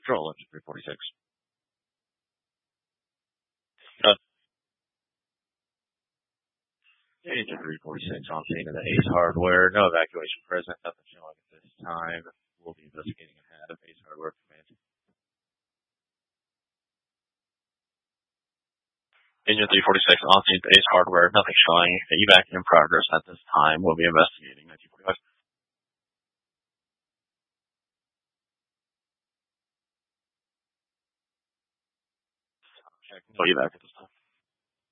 Control, Engine 346. Engine 346 on scene of the Ace Hardware. No evacuation present. Nothing showing at this time. We'll be investigating ahead of Ace Hardware Command. Engine 346 on scene of the Ace Hardware. Nothing showing. Evac in progress at this time. We'll be investigating 1945. Check. No evac at this time.